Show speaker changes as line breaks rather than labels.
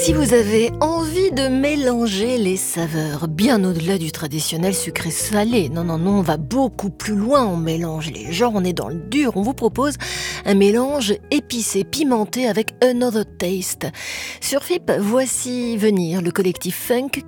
Si vous avez envie de mélanger les saveurs, bien au-delà du traditionnel sucré-salé, non, on va beaucoup plus loin, on mélange les genres, on est dans le dur, on vous propose un mélange épicé, pimenté avec Another Taste. Sur FIP, voici venir le collectif Funk